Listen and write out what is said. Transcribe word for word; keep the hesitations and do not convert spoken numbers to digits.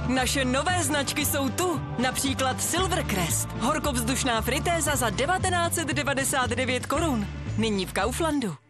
Naše nové značky jsou tu, například Silvercrest, horkovzdušná fritéza za devatenáct set devadesát devět korun, nyní v Kauflandu.